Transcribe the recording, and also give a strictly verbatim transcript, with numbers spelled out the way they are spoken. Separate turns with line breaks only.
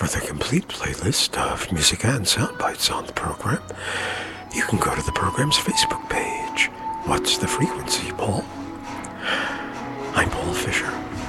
For the complete playlist of music and sound bites on the program, you can go to the program's Facebook page. What's the Frequency, Paul? I'm Paul Fisher.